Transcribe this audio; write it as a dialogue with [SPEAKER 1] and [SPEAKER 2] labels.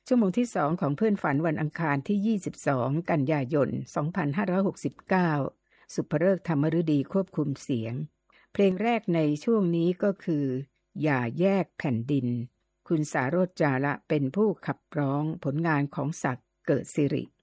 [SPEAKER 1] ชั่วโมงที่2ของเพื่อนฝันวันอังคารที่22กันยายน2569สุภฤกษ์ธรรมฤดีควบคุมเสียงเพลงแรกในช่วงนี้ก็คืออย่าแยกแผ่นดินคุณสาโรจน์ จาระเป็นผู้ขับร้องผลงานของศักดิ์เกิดสิริ